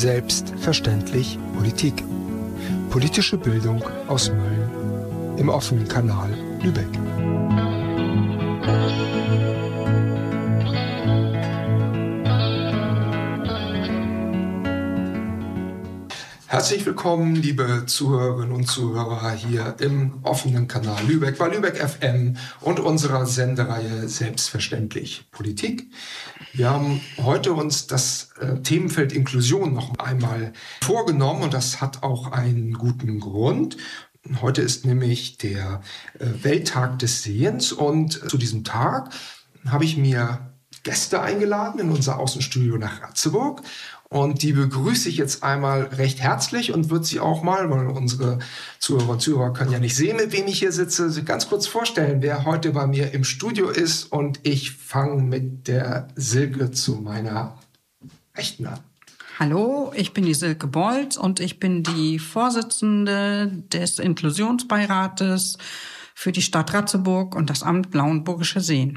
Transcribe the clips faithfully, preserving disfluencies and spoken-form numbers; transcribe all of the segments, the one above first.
Selbstverständlich Politik. Politische Bildung aus Mölln im offenen Kanal Lübeck. Herzlich willkommen, liebe Zuhörerinnen und Zuhörer hier im offenen Kanal Lübeck, bei Lübeck F M und unserer Sendereihe Selbstverständlich Politik. Wir haben heute uns das äh, Themenfeld Inklusion noch einmal vorgenommen und das hat auch einen guten Grund. Heute ist nämlich der äh, Welttag des Sehens und zu diesem Tag habe ich mir Gäste eingeladen in unser Außenstudio nach Ratzeburg. Und die begrüße ich jetzt einmal recht herzlich und würde sie auch mal, weil unsere Zuhörer und Zuhörer können ja nicht sehen, mit wem ich hier sitze, ganz kurz vorstellen, wer heute bei mir im Studio ist. Und ich fange mit der Silke zu meiner Rechten an. Hallo, ich bin die Silke Bolz und ich bin die Vorsitzende des Inklusionsbeirates für die Stadt Ratzeburg und das Amt Lauenburgische Seen.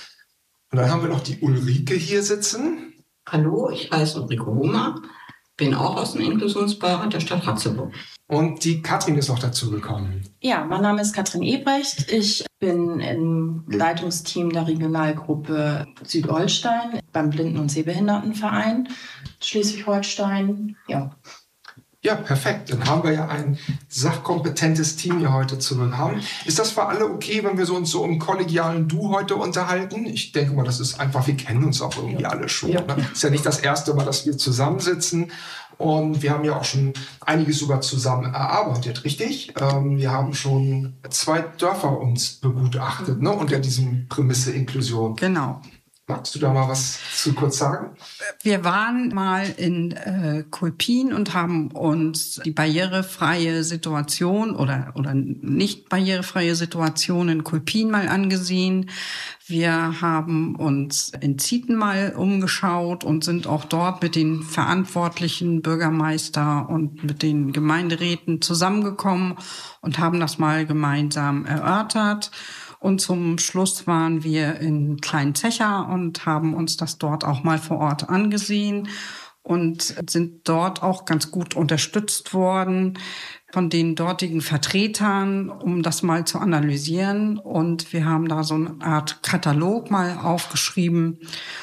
Und dann haben wir noch die Ulrike hier sitzen. Hallo, ich heiße Ulrike Hohmer, bin auch aus dem Inklusionsbeirat der Stadt Ratzeburg. Und die Katrin ist noch dazu gekommen. Ja, mein Name ist Katrin Ebrecht. Ich bin im Leitungsteam der Regionalgruppe Südholstein beim Blinden- und Sehbehindertenverein Schleswig-Holstein. Ja. Ja, perfekt. Dann haben wir ja ein sachkompetentes Team hier heute zu haben. Ist das für alle okay, wenn wir so uns so im kollegialen Du heute unterhalten? Ich denke mal, das ist einfach, wir kennen uns auch irgendwie alle schon. Ja. Ne? Ist ja nicht das erste Mal, dass wir zusammensitzen. Und wir haben ja auch schon einiges sogar zusammen erarbeitet, richtig? Ähm, wir haben schon zwei Dörfer uns begutachtet, ne? Unter diesem Prämisse Inklusion. Genau. Magst du da mal was zu kurz sagen? Wir waren mal in äh, Kulpin und haben uns die barrierefreie Situation oder oder nicht barrierefreie Situation in Kulpin mal angesehen. Wir haben uns in Zieten mal umgeschaut und sind auch dort mit den verantwortlichen Bürgermeister und mit den Gemeinderäten zusammengekommen und haben das mal gemeinsam erörtert. Und zum Schluss waren wir in Kleinzecher und haben uns das dort auch mal vor Ort angesehen und sind dort auch ganz gut unterstützt worden von den dortigen Vertretern, um das mal zu analysieren. Und wir haben da so eine Art Katalog mal aufgeschrieben,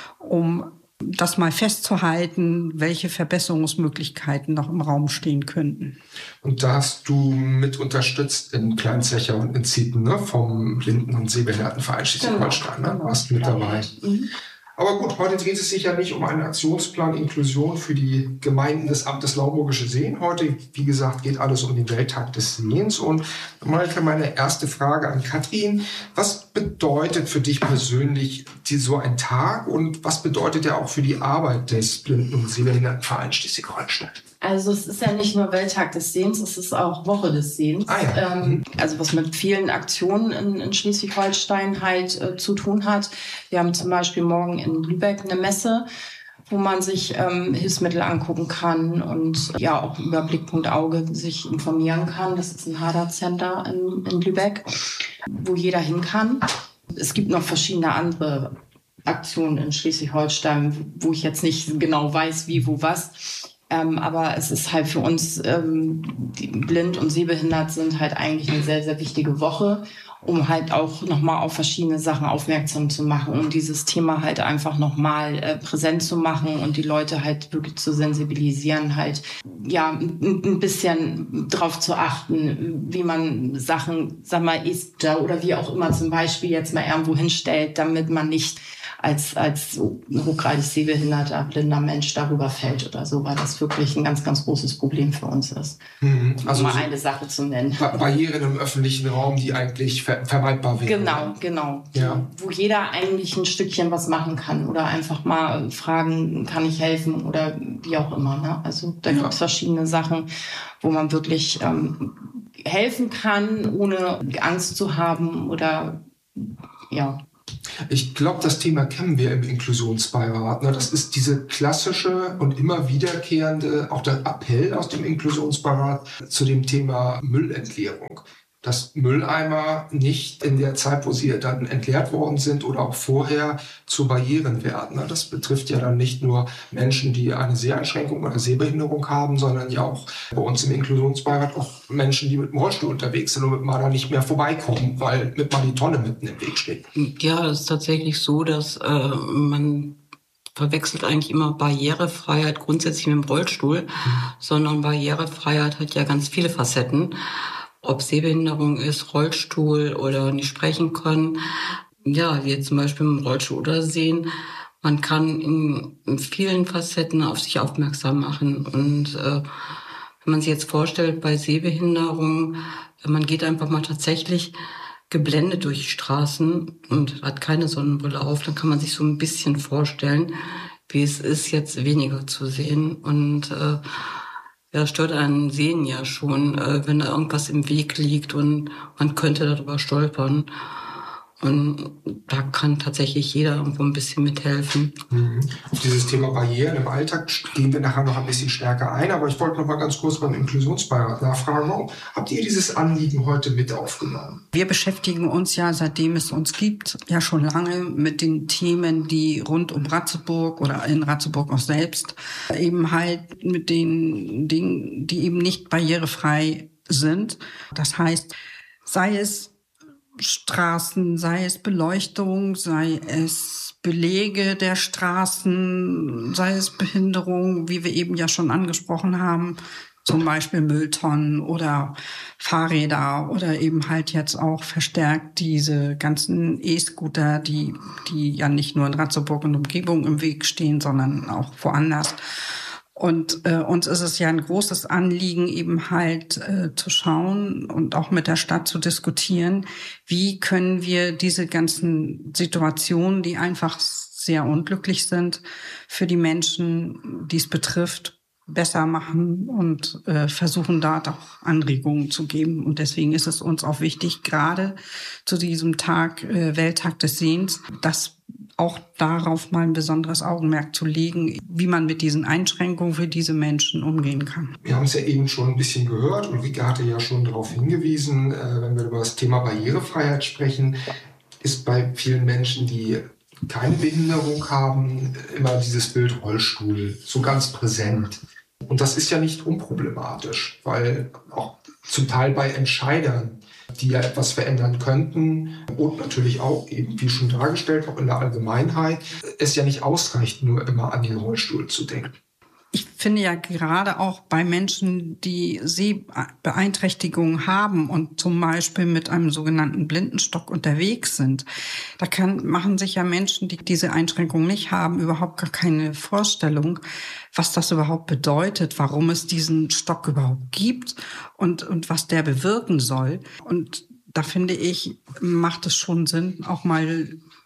um das mal festzuhalten, welche Verbesserungsmöglichkeiten noch im Raum stehen könnten. Und da hast du mit unterstützt in Kleinzecher und in Zieten, ne? Vom Blinden- und Sehbehindertenverein Schleswig-Holstein, ne? Warst mit dabei. Mhm. Aber gut, heute dreht es sich ja nicht um einen Aktionsplan Inklusion für die Gemeinden des Amtes Lauenburgische Seen. Heute, wie gesagt, geht alles um den Welttag des Sehens. Und mal meine erste Frage an Katrin. Was bedeutet für dich persönlich die, so ein Tag und was bedeutet er auch für die Arbeit des Blinden- und Sehbehindertenvereins Schleswig-Holstein? Also es ist ja nicht nur Welttag des Sehens, es ist auch Woche des Sehens. Ah, ja. ähm, also was mit vielen Aktionen in, in Schleswig-Holstein halt äh, zu tun hat. Wir haben zum Beispiel morgen in Lübeck eine Messe, wo man sich ähm, Hilfsmittel angucken kann und ja auch über Blickpunkt Auge sich informieren kann. Das ist ein Hader-Center in, in Lübeck, wo jeder hin kann. Es gibt noch verschiedene andere Aktionen in Schleswig-Holstein, wo ich jetzt nicht genau weiß, wie, wo, was. Ähm, aber es ist halt für uns, ähm, die blind und sehbehindert sind, halt eigentlich eine sehr, sehr wichtige Woche, um halt auch nochmal auf verschiedene Sachen aufmerksam zu machen, um dieses Thema halt einfach nochmal äh, präsent zu machen und die Leute halt wirklich zu sensibilisieren, halt ja ein, ein bisschen drauf zu achten, wie man Sachen, sag mal, ist oder wie auch immer zum Beispiel jetzt mal irgendwo hinstellt, damit man nicht als als hochgradig sehbehinderter, blinder Mensch darüber fällt oder so, weil das wirklich ein ganz, ganz großes Problem für uns ist. Mhm. Um also mal so eine Sache zu nennen. Barrieren im öffentlichen Raum, die eigentlich ver- vermeidbar wären. Genau, genau. Ja. Wo jeder eigentlich ein Stückchen was machen kann oder einfach mal fragen, kann ich helfen oder wie auch immer. Ne? Also da Ja. gibt es verschiedene Sachen, wo man wirklich ähm, helfen kann, ohne Angst zu haben oder ja. Ich glaube, das Thema kennen wir im Inklusionsbeirat. Ne? Das ist diese klassische und immer wiederkehrende, auch der Appell aus dem Inklusionsbeirat zu dem Thema Müllentleerung. dass Mülleimer nicht in der Zeit, wo sie dann entleert worden sind oder auch vorher, zu Barrieren werden. Das betrifft ja dann nicht nur Menschen, die eine Seheinschränkung oder Sehbehinderung haben, sondern ja auch bei uns im Inklusionsbeirat auch Menschen, die mit dem Rollstuhl unterwegs sind und mit mal da nicht mehr vorbeikommen, weil mit mal die Tonne mitten im Weg steht. Ja, es ist tatsächlich so, dass äh, man verwechselt eigentlich immer Barrierefreiheit grundsätzlich mit dem Rollstuhl, mhm. sondern Barrierefreiheit hat ja ganz viele Facetten. Ob Sehbehinderung ist, Rollstuhl oder nicht sprechen können. Ja, wie zum Beispiel mit dem Rollstuhl oder Sehen. Man kann in, in vielen Facetten auf sich aufmerksam machen. Und äh, wenn man sich jetzt vorstellt, bei Sehbehinderung, man geht einfach mal tatsächlich geblendet durch die Straßen und hat keine Sonnenbrille auf, dann kann man sich so ein bisschen vorstellen, wie es ist, jetzt weniger zu sehen. Und äh, ja, stört einen Sehen ja schon, äh, wenn da irgendwas im Weg liegt und man könnte darüber stolpern. Und da kann tatsächlich jeder irgendwo ein bisschen mithelfen. Mhm. Auf dieses Thema Barrieren im Alltag gehen wir nachher noch ein bisschen stärker ein. Aber ich wollte noch mal ganz kurz beim Inklusionsbeirat nachfragen. Warum habt ihr dieses Anliegen heute mit aufgenommen? Wir beschäftigen uns ja, seitdem es uns gibt, ja schon lange mit den Themen, die rund um Ratzeburg oder in Ratzeburg auch selbst eben halt mit den Dingen, die eben nicht barrierefrei sind. Das heißt, sei es Straßen, sei es Beleuchtung, sei es Belege der Straßen, sei es Behinderung, wie wir eben ja schon angesprochen haben, zum Beispiel Mülltonnen oder Fahrräder oder eben halt jetzt auch verstärkt diese ganzen E-Scooter, die, die ja nicht nur in Ratzeburg und Umgebung im Weg stehen, sondern auch woanders. Und äh, uns ist es ja ein großes Anliegen, eben halt äh, zu schauen und auch mit der Stadt zu diskutieren, wie können wir diese ganzen Situationen, die einfach sehr unglücklich sind, für die Menschen, die es betrifft, besser machen und äh, versuchen, da auch Anregungen zu geben. Und deswegen ist es uns auch wichtig, gerade zu diesem Tag, äh, Welttag des Sehens, dass auch darauf mal ein besonderes Augenmerk zu legen, wie man mit diesen Einschränkungen für diese Menschen umgehen kann. Wir haben es ja eben schon ein bisschen gehört. Ulrike hatte ja schon darauf hingewiesen, äh, wenn wir über das Thema Barrierefreiheit sprechen, ist bei vielen Menschen, die keine Behinderung haben, immer dieses Bild Rollstuhl so ganz präsent. Und das ist ja nicht unproblematisch, weil auch zum Teil bei Entscheidern, die ja etwas verändern könnten und natürlich auch eben, wie schon dargestellt, auch in der Allgemeinheit, es ja nicht ausreicht, nur immer an den Rollstuhl zu denken. Ich finde ja gerade auch bei Menschen, die Sehbeeinträchtigungen haben und zum Beispiel mit einem sogenannten Blindenstock unterwegs sind, da kann, machen sich ja Menschen, die diese Einschränkung nicht haben, überhaupt gar keine Vorstellung, was das überhaupt bedeutet, warum es diesen Stock überhaupt gibt und, und was der bewirken soll. Und da finde ich, macht es schon Sinn, auch mal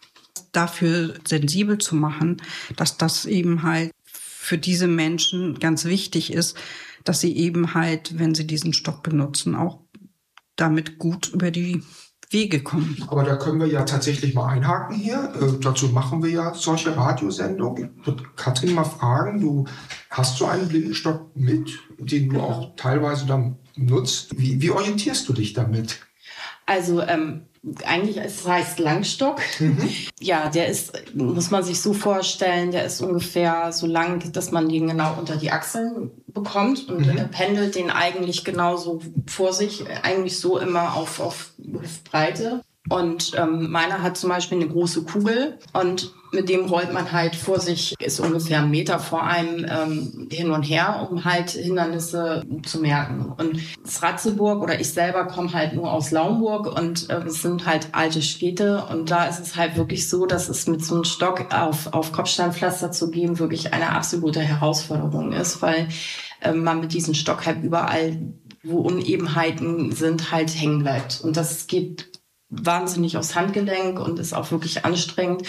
dafür sensibel zu machen, dass das eben halt für diese Menschen ganz wichtig ist, dass sie eben halt, wenn sie diesen Stock benutzen, auch damit gut über die Wege kommen. Aber da können wir ja tatsächlich mal einhaken hier. Äh, dazu machen wir ja solche Radiosendungen. Ich würde Katrin mal fragen, du hast so einen Blindenstock mit, den du auch teilweise dann nutzt. Wie, wie orientierst du dich damit? Also ähm, eigentlich es heißt Langstock. Mhm. Ja, der ist, muss man sich so vorstellen, der ist ungefähr so lang, dass man den genau unter die Achseln bekommt und mhm. pendelt den eigentlich genauso vor sich, eigentlich so immer auf, auf Hüftbreite. Und ähm, meiner hat zum Beispiel eine große Kugel und mit dem rollt man halt vor sich, ist ungefähr einen Meter vor einem ähm, hin und her, um halt Hindernisse zu merken. Und das Ratzeburg oder ich selber komme halt nur aus Laumburg und äh, es sind halt alte Städte und da ist es halt wirklich so, dass es mit so einem Stock auf, auf Kopfsteinpflaster zu geben wirklich eine absolute Herausforderung ist, weil äh, man mit diesem Stock halt überall, wo Unebenheiten sind, halt hängen bleibt. Und das geht wahnsinnig aufs Handgelenk und ist auch wirklich anstrengend.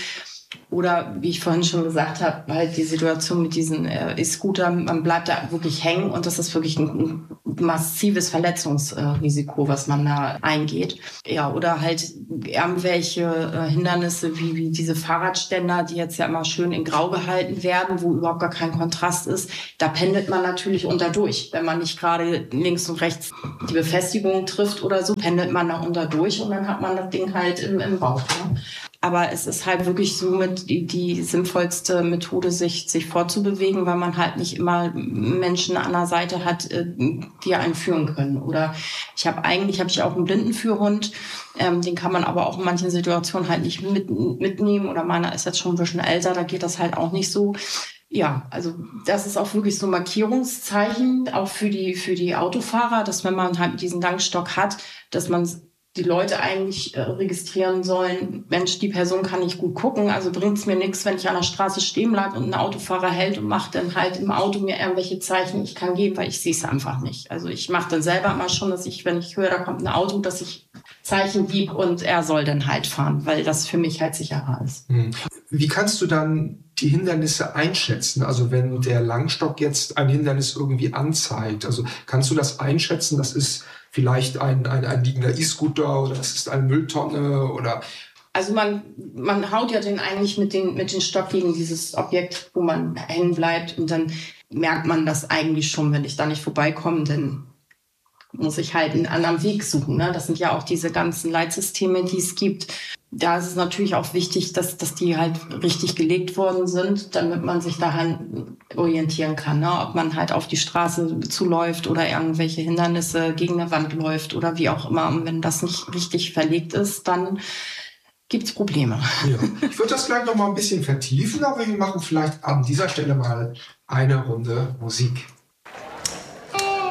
Oder wie ich vorhin schon gesagt habe, halt die Situation mit diesen äh, E-Scootern, man bleibt da wirklich hängen und das ist wirklich ein, ein massives Verletzungsrisiko, was man da eingeht. Ja, oder halt irgendwelche äh, Hindernisse wie, wie diese Fahrradständer, die jetzt ja immer schön in Grau gehalten werden, wo überhaupt gar kein Kontrast ist. Da pendelt man natürlich unter durch. Wenn man nicht gerade links und rechts die Befestigung trifft oder so, pendelt man da unter durch und dann hat man das Ding halt im, im Bauch. Ne? Aber es ist halt wirklich so mit die, die sinnvollste Methode, sich, sich fortzubewegen, weil man halt nicht immer Menschen an der Seite hat, die einen führen können. Oder ich habe eigentlich, habe ich auch einen Blindenführhund, ähm, den kann man aber auch in manchen Situationen halt nicht mit, mitnehmen. Oder meiner ist jetzt schon ein bisschen älter, da geht das halt auch nicht so. Ja, also das ist auch wirklich so ein Markierungszeichen, auch für die, für die Autofahrer, dass wenn man halt diesen Langstock hat, dass man die Leute eigentlich äh, registrieren sollen, Mensch, die Person kann nicht gut gucken, also bringt es mir nichts, wenn ich an der Straße stehen bleibe und ein Autofahrer hält und macht dann halt im Auto mir irgendwelche Zeichen, ich kann geben, weil ich sehe es einfach nicht. Also ich mache dann selber mal schon, dass ich, wenn ich höre, da kommt ein Auto, dass ich Zeichen gebe und er soll dann halt fahren, weil das für mich halt sicherer ist. Wie kannst du dann die Hindernisse einschätzen? Also wenn der Langstock jetzt ein Hindernis irgendwie anzeigt, also kannst du das einschätzen, das ist vielleicht ein, ein, ein liegender E-Scooter oder es ist eine Mülltonne oder... Also man, man haut ja den eigentlich mit den, mit den Stock gegen dieses Objekt, wo man hängen bleibt und dann merkt man das eigentlich schon, wenn ich da nicht vorbeikomme, dann muss ich halt einen anderen Weg suchen. Ne? Das sind ja auch diese ganzen Leitsysteme, die es gibt. Da ist es natürlich auch wichtig, dass, dass die halt richtig gelegt worden sind, damit man sich daran orientieren kann. Ne? Ob man halt auf die Straße zuläuft oder irgendwelche Hindernisse gegen eine Wand läuft oder wie auch immer. Und wenn das nicht richtig verlegt ist, dann gibt's Probleme. Ja. Ich würde das gleich noch mal ein bisschen vertiefen, aber wir machen vielleicht an dieser Stelle mal eine Runde Musik.